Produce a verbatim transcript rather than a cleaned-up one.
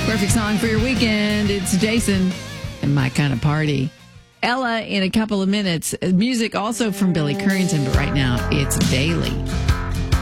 Perfect song for your weekend. It's Jason and My Kind of Party. Ella in a couple of minutes. Music also from Billy Currington, but right now it's Bailey.